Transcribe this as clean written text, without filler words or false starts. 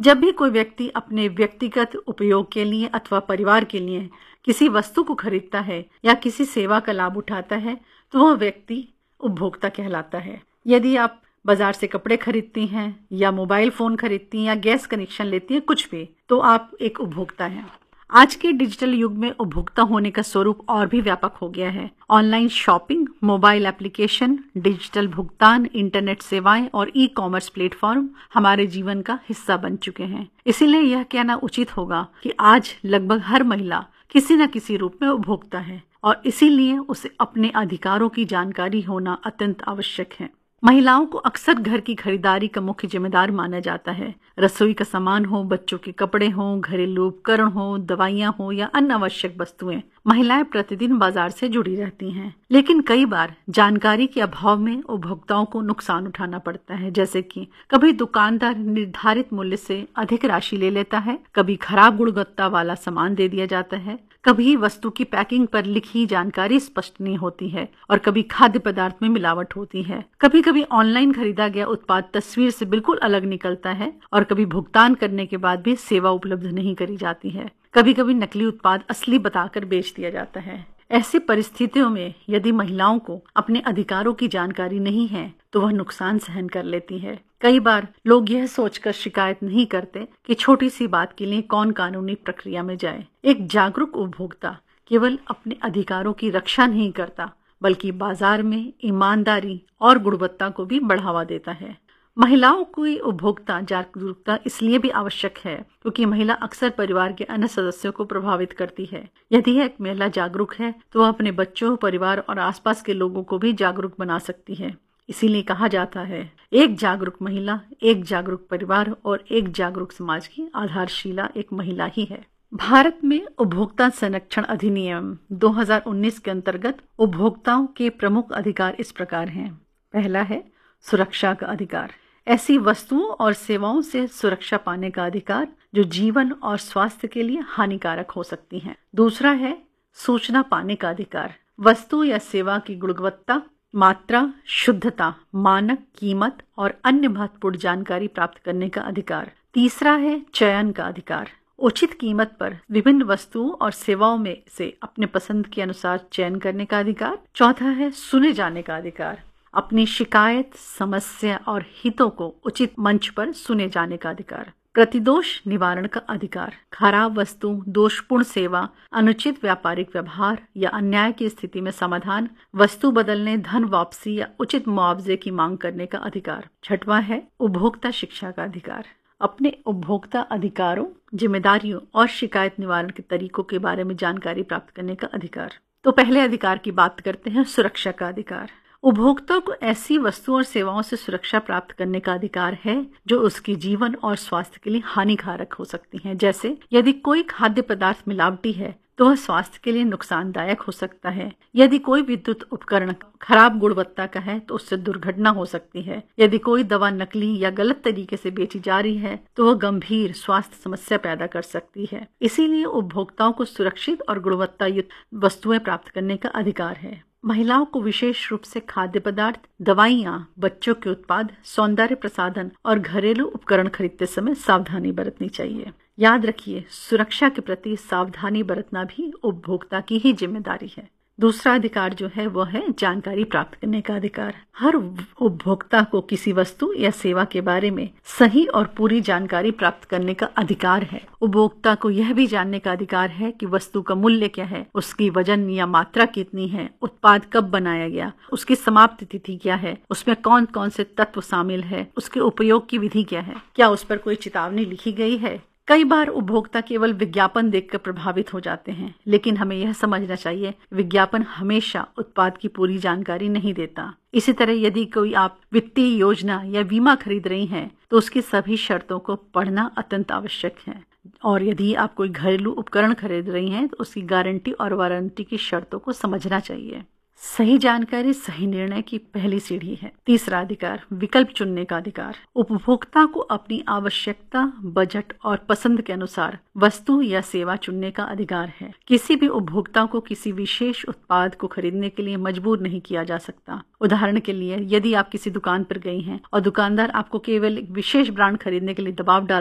जब भी कोई व्यक्ति अपने व्यक्तिगत उपयोग के लिए अथवा परिवार के लिए किसी वस्तु को खरीदता है या किसी सेवा का लाभ उठाता है तो वह व्यक्ति उपभोक्ता कहलाता है। यदि आप बाजार से कपड़े खरीदती हैं या मोबाइल फोन खरीदती हैं या गैस कनेक्शन लेती हैं, कुछ भी, तो आप एक उपभोक्ता हैं। आज के डिजिटल युग में उपभोक्ता होने का स्वरूप और भी व्यापक हो गया है। Online shopping, mobile application, digital भुगतान, इंटरनेट सेवाएं और ई-कॉमर्स प्लेटफॉर्म हमारे जीवन का हिस्सा बन चुके हैं। इसीलिए यह कहना उचित होगा कि आज लगभग हर महिला किसी न किसी रूप में उपभोक्ता है और इसीलिए उसे अपने अधिकारों की जानकारी होना अत्यंत आवश्यक है। महिलाओं को अक्सर घर की खरीदारी का मुख्य जिम्मेदार माना जाता है। रसोई का सामान हो, बच्चों के कपड़े हो, घरेलू उपकरण हो, दवाइयां हो या अन्य आवश्यक वस्तुएं, महिलाएं प्रतिदिन बाजार से जुड़ी रहती हैं। लेकिन कई बार जानकारी के अभाव में उपभोक्ताओं को नुकसान उठाना पड़ता है, जैसे कि कभी दुकानदार निर्धारित मूल्य से अधिक राशि ले लेता है, कभी खराब गुणवत्ता वाला सामान दे दिया जाता है, कभी वस्तु की पैकिंग पर लिखी जानकारी स्पष्ट नहीं होती है और कभी खाद्य पदार्थ में मिलावट होती है। कभी कभी ऑनलाइन खरीदा गया उत्पाद तस्वीर से बिल्कुल अलग निकलता है और कभी भुगतान करने के बाद भी सेवा उपलब्ध नहीं करी जाती है। कभी कभी नकली उत्पाद असली बताकर बेच दिया जाता है। ऐसी परिस्थितियों में यदि महिलाओं को अपने अधिकारों की जानकारी नहीं है तो वह नुकसान सहन कर लेती है। कई बार लोग यह सोचकर शिकायत नहीं करते कि छोटी सी बात के लिए कौन कानूनी प्रक्रिया में जाए। एक जागरूक उपभोक्ता केवल अपने अधिकारों की रक्षा नहीं करता बल्कि बाजार में ईमानदारी और गुणवत्ता को भी बढ़ावा देता है। महिलाओं की उपभोक्ता जागरूकता इसलिए भी आवश्यक है क्योंकि महिला अक्सर परिवार के अन्य सदस्यों को प्रभावित करती है। यदि एक महिला जागरूक है तो वह अपने बच्चों, परिवार और आसपास के लोगों को भी जागरूक बना सकती है। इसीलिए कहा जाता है, एक जागरूक महिला, एक जागरूक परिवार और एक जागरूक समाज की आधारशिला एक महिला ही है। भारत में उपभोक्ता संरक्षण अधिनियम 2019 के अंतर्गत उपभोक्ताओं के प्रमुख अधिकार इस प्रकार हैं। पहला है सुरक्षा का अधिकार, ऐसी वस्तुओं और सेवाओं से सुरक्षा पाने का अधिकार जो जीवन और स्वास्थ्य के लिए हानिकारक हो सकती हैं। दूसरा है सूचना पाने का अधिकार, वस्तु या सेवा की गुणवत्ता, मात्रा, शुद्धता, मानक, कीमत और अन्य महत्वपूर्ण जानकारी प्राप्त करने का अधिकार। तीसरा है चयन का अधिकार, उचित कीमत पर विभिन्न वस्तुओं और सेवाओं में से अपने पसंद के अनुसार चयन करने का अधिकार। चौथा है सुने जाने का अधिकार, अपनी शिकायत, समस्या और हितों को उचित मंच पर सुने जाने का अधिकार। प्रतिदोष निवारण का अधिकार, खराब वस्तु, दोषपूर्ण सेवा, अनुचित व्यापारिक व्यवहार या अन्याय की स्थिति में समाधान, वस्तु बदलने, धन वापसी या उचित मुआवजे की मांग करने का अधिकार। छठवां है उपभोक्ता शिक्षा का अधिकार, अपने उपभोक्ता अधिकारों, जिम्मेदारियों और शिकायत निवारण के तरीकों के बारे में जानकारी प्राप्त करने का अधिकार। तो पहले अधिकार की बात करते हैं, सुरक्षा का अधिकार। उपभोक्ता को ऐसी वस्तुओं और सेवाओं से सुरक्षा प्राप्त करने का अधिकार है जो उसके जीवन और स्वास्थ्य के लिए हानिकारक हो सकती हैं। जैसे यदि कोई खाद्य पदार्थ मिलावटी है तो वह स्वास्थ्य के लिए नुकसानदायक हो सकता है। यदि कोई विद्युत उपकरण खराब गुणवत्ता का है तो उससे दुर्घटना हो सकती है। यदि कोई दवा नकली या गलत तरीके से बेची जा रही है तो वह गंभीर स्वास्थ्य समस्या पैदा कर सकती है। इसीलिए उपभोक्ताओं को सुरक्षित और गुणवत्ता युक्त वस्तुएं प्राप्त करने का अधिकार है। महिलाओं को विशेष रूप से खाद्य पदार्थ, दवाइयां, बच्चों के उत्पाद, सौंदर्य प्रसाधन और घरेलू उपकरण खरीदते समय सावधानी बरतनी चाहिए। याद रखिए, सुरक्षा के प्रति सावधानी बरतना भी उपभोक्ता की ही जिम्मेदारी है। दूसरा अधिकार जो है वह है जानकारी प्राप्त करने का अधिकार। हर उपभोक्ता को किसी वस्तु या सेवा के बारे में सही और पूरी जानकारी प्राप्त करने का अधिकार है। उपभोक्ता को यह भी जानने का अधिकार है कि वस्तु का मूल्य क्या है, उसकी वजन या मात्रा कितनी है, उत्पाद कब बनाया गया, उसकी समाप्ति तिथि क्या है, उसमें कौन कौन से तत्व शामिल है, उसके उपयोग की विधि क्या है, क्या उस पर कोई चेतावनी लिखी गई है। कई बार उपभोक्ता केवल विज्ञापन देखकर प्रभावित हो जाते हैं, लेकिन हमें यह समझना चाहिए विज्ञापन हमेशा उत्पाद की पूरी जानकारी नहीं देता। इसी तरह यदि कोई आप वित्तीय योजना या बीमा खरीद रही हैं तो उसकी सभी शर्तों को पढ़ना अत्यंत आवश्यक है। और यदि आप कोई घरेलू उपकरण खरीद रही हैं तो उसकी गारंटी और वारंटी की शर्तों को समझना चाहिए। सही जानकारी सही निर्णय की पहली सीढ़ी है। तीसरा अधिकार, विकल्प चुनने का अधिकार। उपभोक्ता को अपनी आवश्यकता, बजट और पसंद के अनुसार वस्तु या सेवा चुनने का अधिकार है। किसी भी उपभोक्ता को किसी विशेष उत्पाद को खरीदने के लिए मजबूर नहीं किया जा सकता। उदाहरण के लिए, यदि आप किसी दुकान पर गई हैं और दुकानदार आपको केवल एक विशेष ब्रांड खरीदने के लिए दबाव डाल